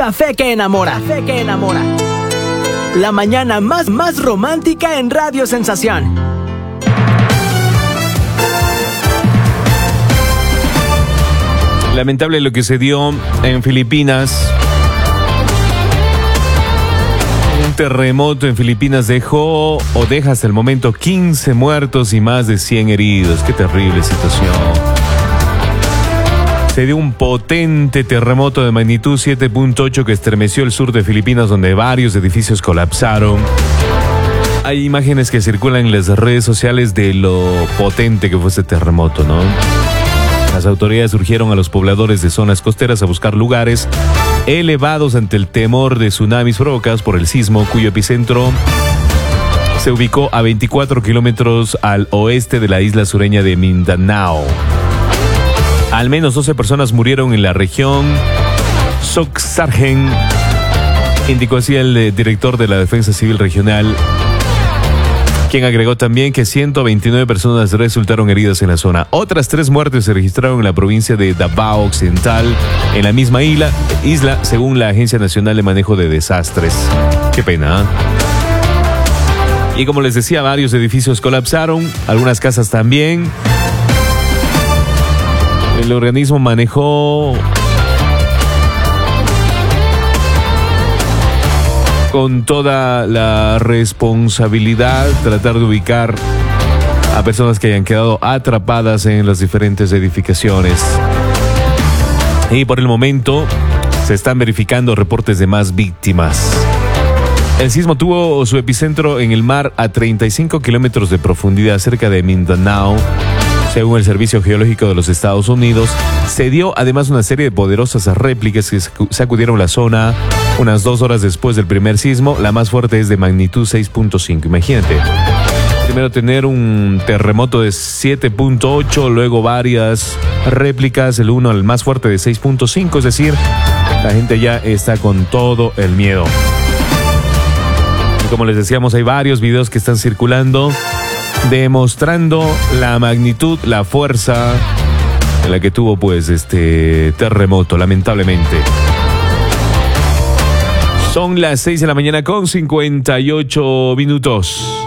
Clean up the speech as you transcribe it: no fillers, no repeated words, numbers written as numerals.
Café que enamora. Café que enamora. La mañana más romántica en Radio Sensación. Lamentable lo que se dio en Filipinas. Un terremoto en Filipinas dejó o deja hasta el momento 15 muertos y más de 100 heridos. Qué terrible situación. Se dio un potente terremoto de magnitud 7.8 que estremeció el sur de Filipinas, donde varios edificios colapsaron. Hay imágenes que circulan en las redes sociales de lo potente que fue este terremoto, ¿no? Las autoridades urgieron a los pobladores de zonas costeras a buscar lugares elevados ante el temor de tsunamis provocados por el sismo, cuyo epicentro se ubicó a 24 kilómetros al oeste de la isla sureña de Mindanao. Al menos 12 personas murieron en la región. Socsargen, indicó así el director de la Defensa Civil Regional, quien agregó también que 129 personas resultaron heridas en la zona. Otras 3 muertes se registraron en la provincia de Davao Occidental, en la misma isla, según la Agencia Nacional de Manejo de Desastres. Qué pena, ¿eh? Y como les decía, varios edificios colapsaron, algunas casas también. El organismo manejó con toda la responsabilidad tratar de ubicar a personas que hayan quedado atrapadas en las diferentes edificaciones. Y por el momento se están verificando reportes de más víctimas. El sismo tuvo su epicentro en el mar a 35 kilómetros de profundidad cerca de Mindanao. Según el Servicio Geológico de los Estados Unidos, se dio además una serie de poderosas réplicas que sacudieron la zona unas 2 horas después del primer sismo. La más fuerte es de magnitud 6.5. Imagínate, primero tener un terremoto de 7.8, luego varias réplicas, el más fuerte de 6.5, es decir, la gente ya está con todo el miedo. Y como les decíamos, hay varios videos que están circulando demostrando la magnitud, la fuerza en la que tuvo pues este terremoto, lamentablemente. Son las 6 de la mañana con 58 minutos.